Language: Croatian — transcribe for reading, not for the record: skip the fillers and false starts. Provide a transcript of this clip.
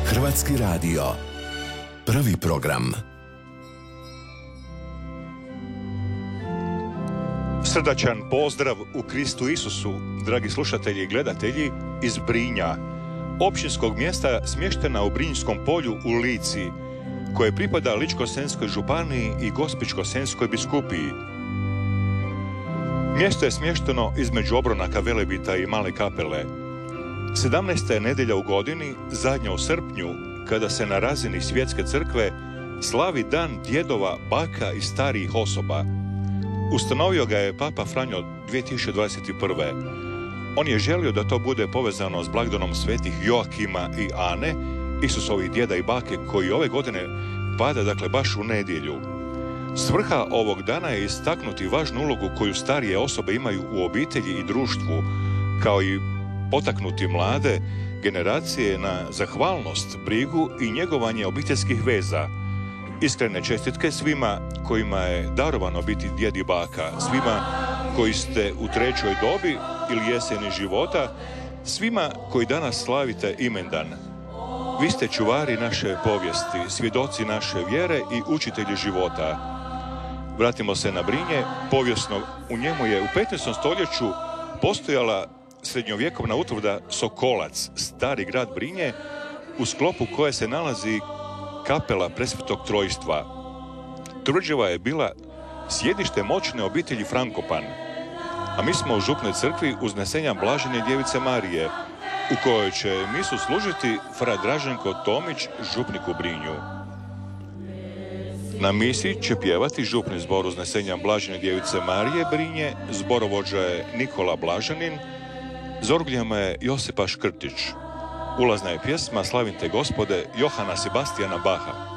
Hrvatski radio. Prvi program. Srdačan pozdrav u Kristu Isusu, dragi slušatelji i gledatelji, iz Brinja, općinskog mjesta smještena u Brinjskom polju u Lici, koje pripada Ličko-senjskoj županiji i Gospićko-senjskoj biskupiji. Mjesto je smješteno između obronaka Velebita i Male Kapele. 17. je nedjelja u godini, zadnja u srpnju, kada se na razini svjetske crkve slavi dan djedova, baka i starijih osoba. Ustanovio ga je Papa Franjo 2021. On je želio da to bude povezano s blagdanom svetih Joakima i Ane, Isusovih djeda i bake, koji ove godine pada baš u nedjelju. Svrha ovog dana je istaknuti važnu ulogu koju starije osobe imaju u obitelji i društvu, kao i potaknuti mlade generacije na zahvalnost, brigu i njegovanje obiteljskih veza. Iskrene čestitke svima kojima je darovano biti djed i baka, svima koji ste u trećoj dobi ili jeseni života, svima koji danas slavite imendan. Vi ste čuvari naše povijesti, svjedoci naše vjere i učitelji života. Vratimo se na Brinje. Povijesno u njemu je u 15. stoljeću postojala srednjovjekovna utvrda Sokolac, stari grad Brinje, u sklopu koje se nalazi kapela Presvetog Trojstva. Tvrđava je bila sjedište moćne obitelji Frankopan, a mi smo u župnoj crkvi Uznesenja Blažene Djevice Marije, u kojoj će misu služiti fra Draženko Tomić, župnik u Brinju. Na misi će pjevati župni zbor Uznesenja Blažene Djevice Marije Brinje, zborovođa je Nikola Blažanin, za orgljama je Josipa Škrtić. Ulazna je pjesma Slavim te Gospode Johana Sebastijana Baha.